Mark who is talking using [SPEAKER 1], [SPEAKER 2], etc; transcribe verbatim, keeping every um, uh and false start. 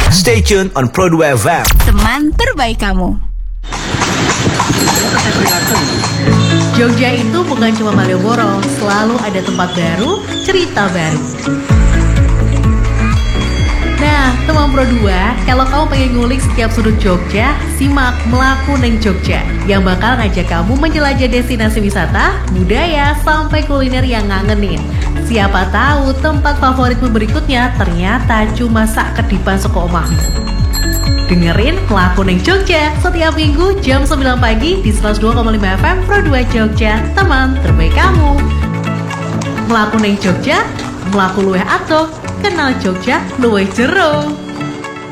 [SPEAKER 1] Stay tuned on Pro dua F M.
[SPEAKER 2] Teman terbaik kamu.
[SPEAKER 3] Jogja itu bukan cuma Malioboro, selalu ada tempat baru, cerita baru. Nah, teman Pro dua, kalau kamu pengen ngulik setiap sudut Jogja, simak Melaku Neng Jogja yang bakal ngajak kamu menjelajah destinasi wisata, budaya, sampai kuliner yang ngangenin. Siapa tahu tempat favoritmu berikutnya ternyata cuma sak kedipan seko omahmu. Dengerin Melaku Neng Jogja setiap minggu jam sembilan pagi di seratus dua koma lima F M Pro dua Jogja, teman terbaik kamu. Melaku Neng Jogja, melaku luweh adoh, kenal Jogja luweh jero.